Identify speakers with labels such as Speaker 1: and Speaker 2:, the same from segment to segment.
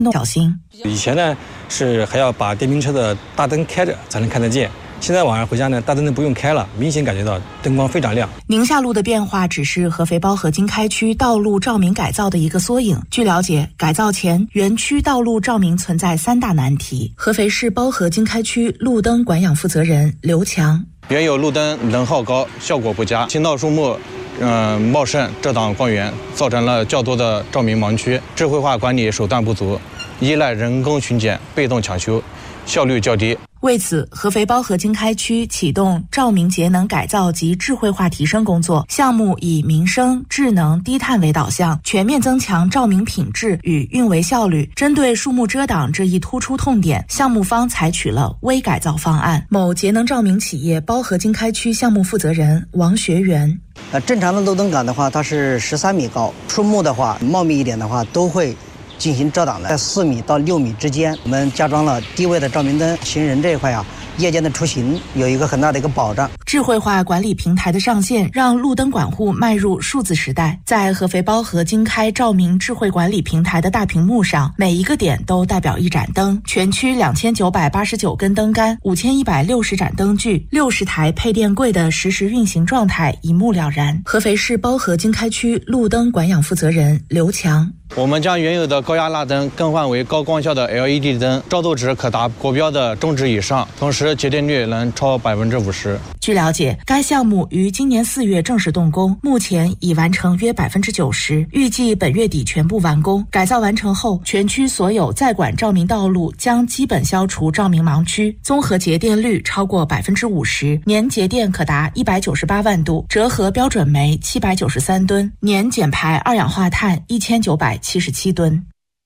Speaker 1: 小心。
Speaker 2: 以前呢是还要把电瓶车的大灯开着才能看得见，现在晚上回家呢，大灯都不用开了，明显感觉到灯光非常亮。
Speaker 1: 宁夏路的变化只是合肥包河经开区道路照明改造的一个缩影。据了解，改造前园区道路照明存在3大难题。合肥市包河经开区路灯管养负责人刘强：
Speaker 3: 原有路灯能耗高，效果不佳，青道树木茂盛，遮挡光源，造成了较多的照明盲区。智慧化管理手段不足，依赖人工巡检、被动抢修，效率较低。
Speaker 1: 为此，合肥包河经开区启动照明节能改造及智慧化提升工作项目，以民生、智能、低碳为导向，全面增强照明品质与运维效率。针对树木遮挡这一突出痛点，项目方采取了微改造方案。某节能照明企业包河经开区项目负责人王学元：
Speaker 4: 正常的路灯杆的话，它是13米高，树木的话茂密一点的话都会进行遮挡的，在4米到6米之间，我们加装了低位的照明灯，行人这一块夜间的出行有一个很大的一个保障。
Speaker 1: 智慧化管理平台的上线，让路灯管户迈入数字时代。在合肥包河经开照明智慧管理平台的大屏幕上，每一个点都代表一盏灯，全区2989根灯杆，5160盏灯具，60台配电柜的实时运行状态一目了然。合肥市包河经开区路灯管养负责人刘强：
Speaker 3: 我们将原有的高压蜡灯更换为高光效的 LED 灯，照度值可达国标的中值以上，同时节电率能超50%。
Speaker 1: 据了解，该项目于今年4月正式动工，目前已完成约90%，预计本月底全部完工。改造完成后，全区所有在管照明道路将基本消除照明盲区，综合节电率超过50%，年节电可达198万度，折合标准煤793吨，年减排二氧化碳1977吨。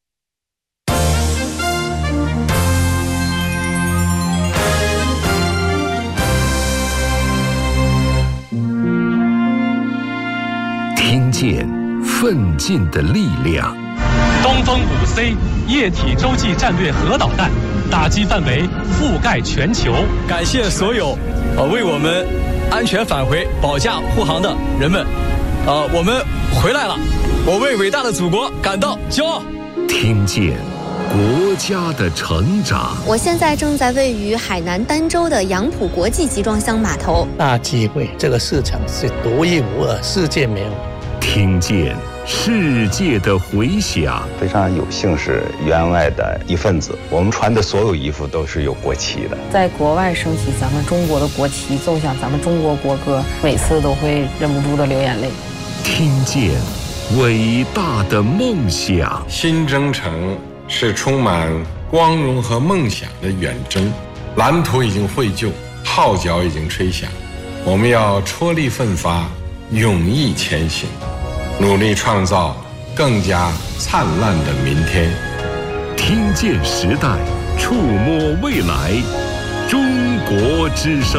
Speaker 5: 听见奋进的力量。
Speaker 6: 东风5C 液体洲际战略核导弹打击范围覆盖全球。
Speaker 7: 感谢所有为我们安全返回保驾护航的人们，我们回来了，我为伟大的祖国感到骄傲。
Speaker 5: 听见国家的成长。
Speaker 8: 我现在正在位于海南儋州的杨浦国际集装箱码头。
Speaker 9: 大机会，这个市场是独一无二，世界没有。
Speaker 5: 听见世界的回响。
Speaker 10: 非常有幸是员外的一份子，我们穿的所有衣服都是有国旗的。
Speaker 11: 在国外升起咱们中国的国旗，奏响咱们中国国歌，每次都会忍不住的流眼泪。
Speaker 5: 听见伟大的梦想。
Speaker 12: 新征程是充满光荣和梦想的远征，蓝图已经绘就，号角已经吹响，我们要踔厉奋发，勇毅前行，努力创造更加灿烂的明天。
Speaker 5: 听见时代，触摸未来，中国之声。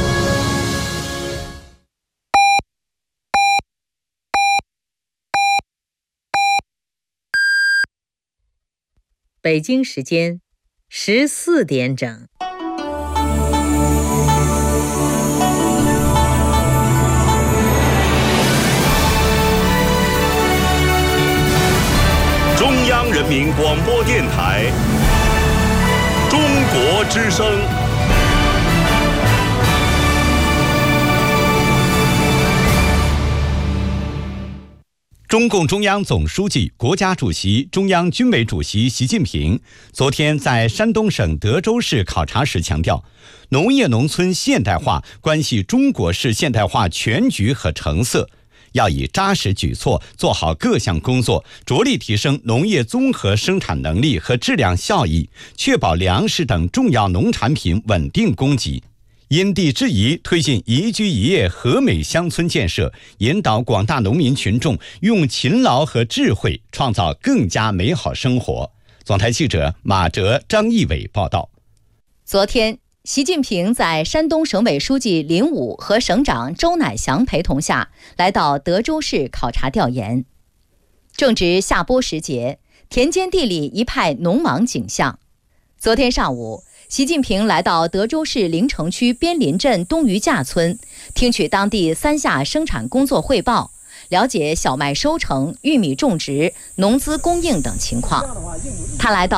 Speaker 13: 北京时间14点整。
Speaker 14: 中央人民广播电台中国之声。
Speaker 15: 中共中央总书记、国家主席、中央军委主席习近平昨天在山东省德州市考察时强调，农业农村现代化关系中国式现代化全局和成色，要以扎实举措做好各项工作，着力提升农业综合生产能力和质量效益，确保粮食等重要农产品稳定供给。因地制宜推进宜居宜业和美乡村建设，引导广大农民群众用勤劳和智慧创造更加美好生活。总台记者马哲、张义伟报道。
Speaker 16: 昨天，习近平在山东省委书记林武和省长周乃祥陪同下，来到德州市考察调研。正值夏播时节，田间地里一派农忙景象。昨天上午，习近平来到德州市临城区边林镇东鱼架村，听取当地3下生产工作汇报， 了解小麦收成、玉米种植、农资供应等情况。他来到